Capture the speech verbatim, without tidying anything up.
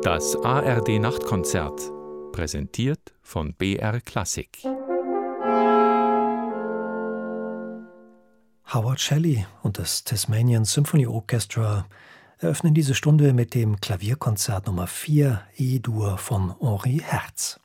Das A R D-Nachtkonzert, präsentiert von B R Klassik. Howard Shelley und das Tasmanian Symphony Orchestra eröffnen diese Stunde mit dem Klavierkonzert Nummer vier E-Dur von Henri Herz.